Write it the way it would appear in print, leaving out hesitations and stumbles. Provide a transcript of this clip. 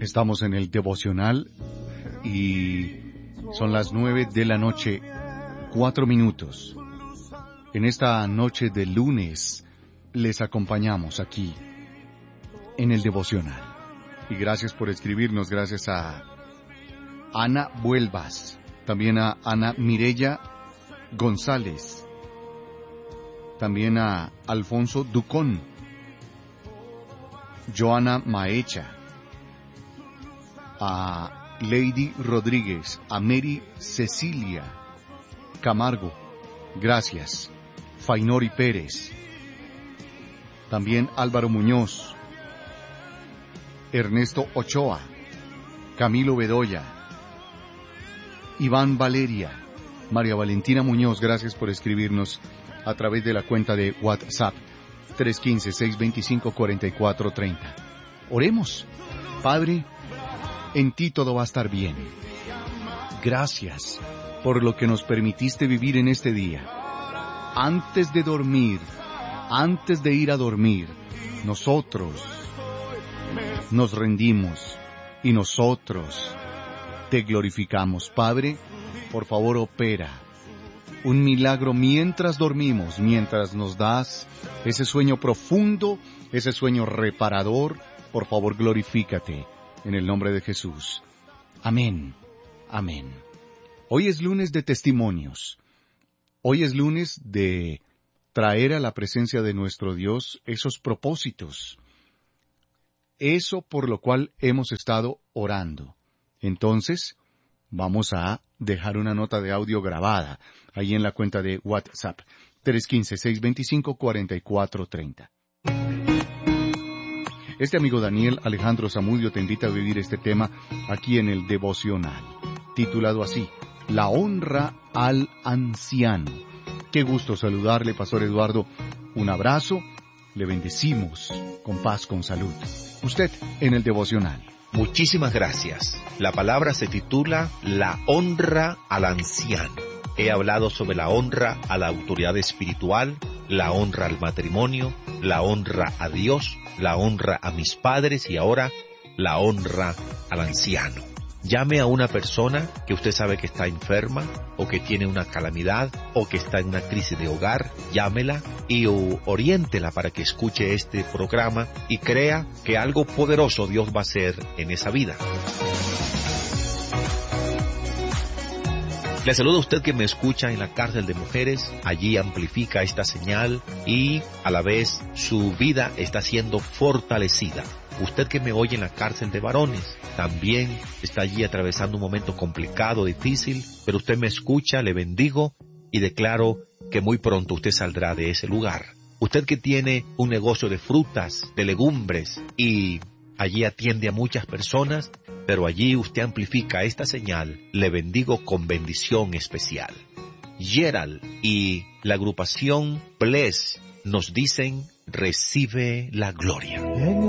Estamos en el devocional y son las 9 de la noche, 4 minutos. En esta noche de lunes les acompañamos aquí en el devocional. Y gracias por escribirnos, gracias a Ana Vuelvas, también a Ana Mireya González, también a Alfonso Ducón, Joana Maecha, a Lady Rodríguez, a Mary Cecilia Camargo, gracias, Fainori Pérez, también Álvaro Muñoz, Ernesto Ochoa, Camilo Bedoya, Iván Valeria, María Valentina Muñoz, gracias por escribirnos a través de la cuenta de WhatsApp 315-625-4430. Oremos. Padre, en ti todo va a estar bien. Gracias por lo que nos permitiste vivir en este día. Antes de dormir, antes de ir a dormir, nosotros nos rendimos y nosotros te glorificamos. Padre, por favor opera un milagro mientras dormimos, mientras nos das ese sueño profundo, ese sueño reparador. Por favor, glorifícate en el nombre de Jesús. Amén. Amén. Hoy es lunes de testimonios. Hoy es lunes de traer a la presencia de nuestro Dios esos propósitos. Eso por lo cual hemos estado orando. Entonces, vamos a dejar una nota de audio grabada ahí en la cuenta de WhatsApp 315-625-4430. Este amigo Daniel Alejandro Zamudio te invita a vivir este tema aquí en el devocional, titulado así, La honra al anciano. Qué gusto saludarle, Pastor Eduardo. Un abrazo, le bendecimos con paz, con salud. Usted en el devocional. Muchísimas gracias. La palabra se titula La honra al anciano. He hablado sobre la honra a la autoridad espiritual, la honra al matrimonio, la honra a Dios, la honra a mis padres y ahora la honra al anciano. Llame a una persona que usted sabe que está enferma o que tiene una calamidad o que está en una crisis de hogar, llámela y oriéntela para que escuche este programa y crea que algo poderoso Dios va a hacer en esa vida. Le saludo a usted que me escucha en la cárcel de mujeres. Allí amplifica esta señal y a la vez su vida está siendo fortalecida. Usted que me oye en la cárcel de varones, también está allí atravesando un momento complicado, difícil, pero usted me escucha, le bendigo y declaro que muy pronto usted saldrá de ese lugar. Usted que tiene un negocio de frutas, de legumbres y allí atiende a muchas personas, pero allí usted amplifica esta señal, le bendigo con bendición especial. Gerald y la agrupación Bless nos dicen, recibe la gloria.